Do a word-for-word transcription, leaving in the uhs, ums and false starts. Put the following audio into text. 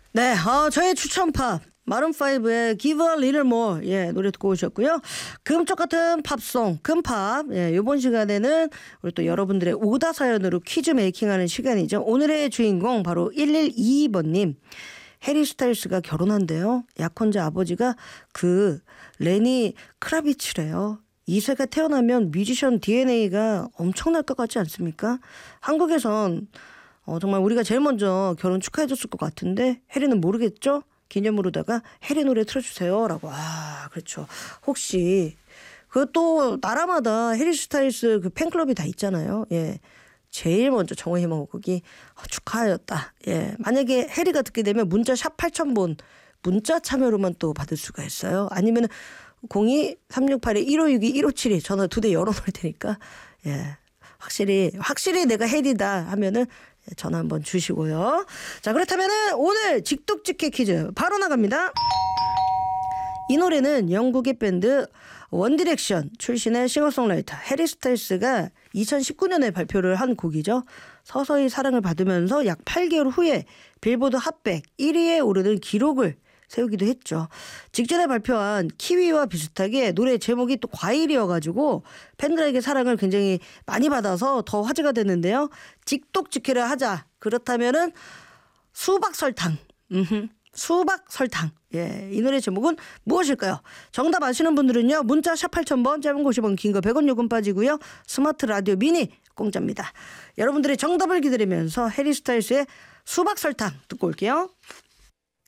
네, 어, 저의 추천팝 마룬파이브의 Give a Little More 예, 노래 듣고 오셨고요. 금쪽 같은 팝송 금팝 예, 이번 시간에는 우리 또 여러분들의 오다 사연으로 퀴즈 메이킹하는 시간이죠. 오늘의 주인공 바로 일일이이 번님. 해리 스타일스가 결혼한대요. 약혼자 아버지가 그 레니 크라비츠래요. 이 세가 태어나면 뮤지션 디엔에이가 엄청날 것 같지 않습니까? 한국에선 어, 정말 우리가 제일 먼저 결혼 축하해줬을 것 같은데 해리는 모르겠죠? 기념으로다가 해리 노래 틀어주세요 라고. 아 그렇죠. 혹시 그또 나라마다 해리 스타일스 그 팬클럽이 다 있잖아요. 예, 제일 먼저 정호희망 거기 축하하였다. 예, 만약에 해리가 듣게 되면 문자 샵 팔천 번 문자 참여로만 또 받을 수가 있어요. 아니면 공이 삼육팔 일오육이 일오칠이 전화 두 대 열어놓을 테니까 예, 확실히 확실히 내가 해리다 하면은 전화 한번 주시고요. 자, 그렇다면은 오늘 직독직해 퀴즈 바로 나갑니다. 이 노래는 영국의 밴드 원디렉션 출신의 싱어송라이터 해리 스타일스가 이천십구 년에 발표를 한 곡이죠. 서서히 사랑을 받으면서 약 팔 개월 후에 빌보드 핫백 일 위에 오르는 기록을 세우기도 했죠. 직전에 발표한 키위와 비슷하게 노래 제목이 또 과일이어가지고 팬들에게 사랑을 굉장히 많이 받아서 더 화제가 됐는데요. 직독직해를 하자. 그렇다면은 수박 설탕. 음흠. 수박 설탕. 예, 이 노래 제목은 무엇일까요? 정답 아시는 분들은요. 문자 샵 팔천 번, 짧은 거 오십 원, 긴 거 백 원 요금 빠지고요. 스마트 라디오 미니 공짜입니다. 여러분들의 정답을 기다리면서 해리 스타일스의 수박 설탕 듣고 올게요.